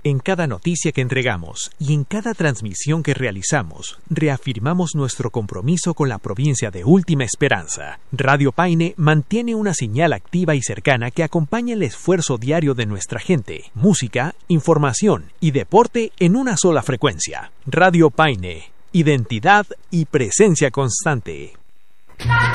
En cada noticia que entregamos y en cada transmisión que realizamos, reafirmamos nuestro compromiso con la provincia de Última Esperanza. Radio Paine mantiene una señal activa y cercana que acompaña el esfuerzo diario de nuestra gente. Música, información y deporte en una sola frecuencia. Radio Paine, identidad y presencia constante.